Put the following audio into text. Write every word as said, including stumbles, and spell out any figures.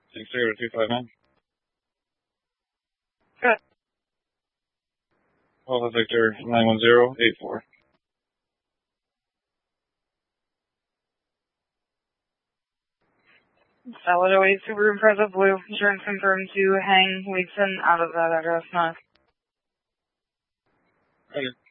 six zero two five nine. Good. Alpha Victor nine one zero eight four. Salad oh eight Subaru Impreza Blue. Insurance confirmed to hang Leeson out of that address. Not. Okay.